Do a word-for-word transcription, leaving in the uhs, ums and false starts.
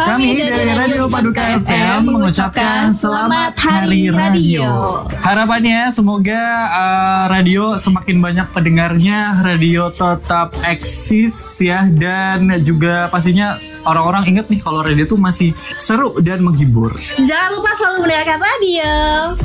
Kami dari Radio Paduka F M mengucapkan selamat Hari Radio. Harapannya semoga uh, radio semakin banyak pendengarnya, radio tetap eksis ya, dan juga pastinya orang-orang ingat nih kalau radio itu masih seru dan menghibur. Jangan lupa selalu mendengarkan radio.